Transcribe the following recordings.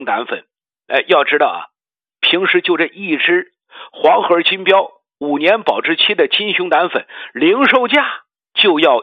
胆粉。要知道啊，平时就这一支黄河金标5年保质期的金熊胆粉，零售价就要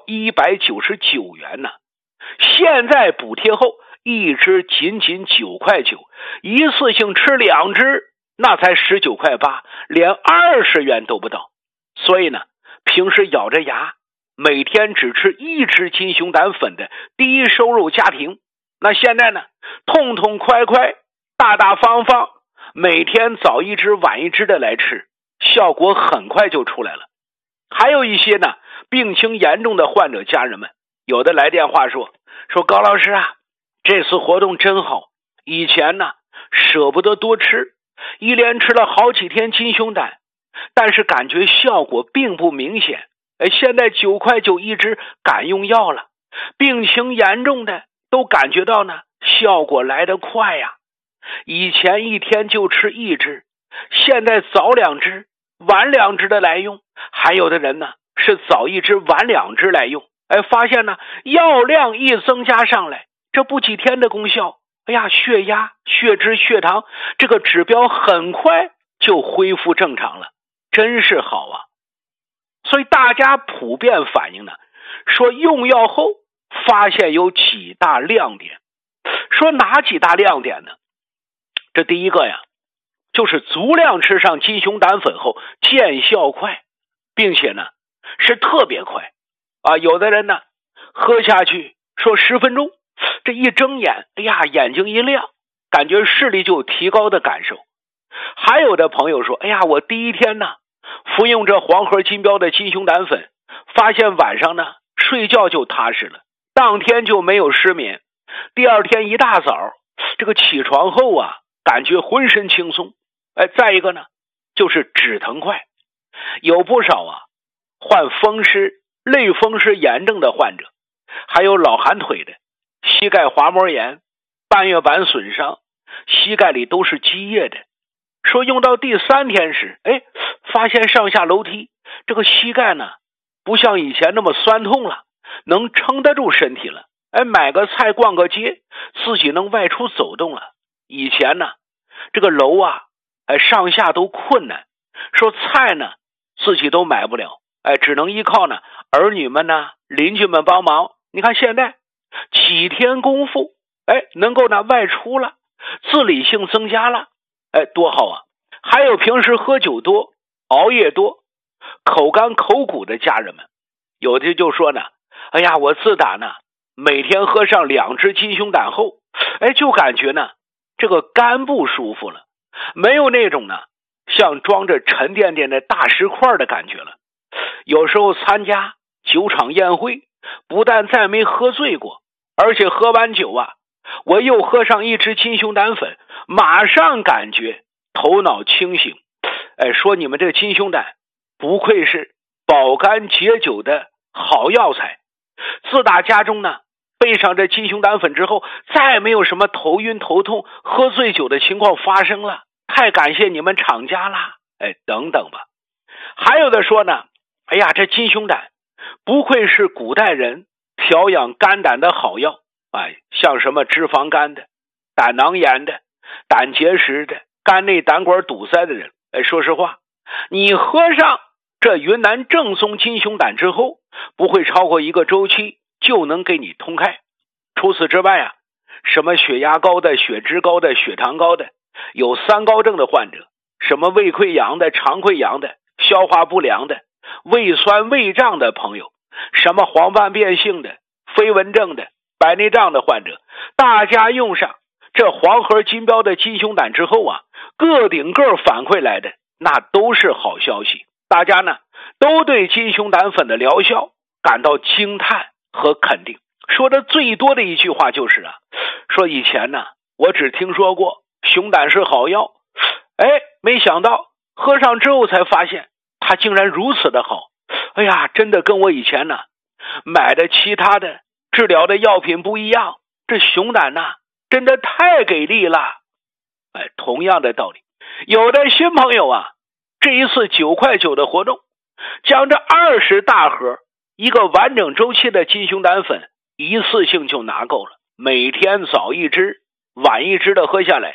199元呢。现在补贴后，一支仅9块9，一次性吃2支，那才19块8，连20元都不到。所以呢，平时咬着牙，每天只吃1支金熊胆粉的低收入家庭，那现在呢，痛痛快快、大大方方，每天早1支晚1支的来吃，效果很快就出来了。还有一些呢，病情严重的患者家人们，有的来电话说高老师啊，这次活动真好，以前呢舍不得多吃，一连吃了好几天金熊胆，但是感觉效果并不明显。现在9块9一支敢用药了，病情严重的都感觉到呢效果来得快呀。以前一天就吃1支，现在早2支晚2支的来用，还有的人呢是早1支晚2支来用。发现呢药量一增加上来，这不几天的功效，血压、血脂、血糖这个指标很快就恢复正常了，真是好啊。所以大家普遍反映呢，说用药后发现有几大亮点。说哪几大亮点呢？这第一个呀，就是足量吃上金熊胆粉后见效快，并且呢是特别快啊。有的人呢喝下去说10分钟，这一睁眼，眼睛一亮，感觉视力就提高的感受。还有的朋友说，我第一天呢服用这黄河金标的金熊胆粉，发现晚上呢睡觉就踏实了，当天就没有失眠。第二天一大早，这个起床后啊，感觉浑身轻松。再一个呢，就是止疼快。有不少啊患风湿、类风湿炎症的患者，还有老寒腿的、膝盖滑膜炎、半月板损伤，膝盖里都是积液的。说用到第3天时，发现上下楼梯这个膝盖呢不像以前那么酸痛了，能撑得住身体了。买个菜逛个街，自己能外出走动了。以前呢这个楼啊上下都困难，说菜呢自己都买不了，只能依靠呢儿女们呢邻居们帮忙。你看现在几天功夫，能够呢外出了，自理性增加了，多好啊。还有平时喝酒多、熬夜多、口干口苦的家人们，有的就说呢，我自打呢每天喝上2支金熊胆后，就感觉呢这个肝不舒服了，没有那种呢像装着沉甸甸的大石块的感觉了。有时候参加酒场宴会，不但再没喝醉过，而且喝完酒啊，我又喝上1支金熊胆粉，马上感觉头脑清醒。说你们这金熊胆不愧是保肝解酒的好药材。自打家中呢备上这金熊胆粉之后，再没有什么头晕头痛、喝醉酒的情况发生了，太感谢你们厂家啦，等等吧。还有的说呢，这金熊胆不愧是古代人调养肝胆的好药，像什么脂肪肝的、胆囊炎的、胆结石的、肝内胆管堵塞的人，说实话，你喝上这云南正宗金熊胆之后，不会超过1个周期就能给你通开。除此之外啊，什么血压高的、血脂高的、血糖高的，有3高症的患者，什么胃溃疡的、肠溃疡的、消化不良的、胃酸胃胀的朋友，什么黄斑变性的、飞蚊症的、白内障的患者，大家用上这黄河金标的金熊胆之后啊，个顶个反馈来的那都是好消息。大家呢都对金熊胆粉的疗效感到惊叹和肯定。说的最多的一句话就是说以前呢我只听说过熊胆是好药，没想到喝上之后才发现它竟然如此的好。真的跟我以前呢买的其他的治疗的药品不一样，这熊胆呢真的太给力了。同样的道理，有的新朋友啊，这一次9块9的活动，将这20大盒一个完整周期的金熊胆粉一次性就拿够了，每天早1支晚1支的喝下来，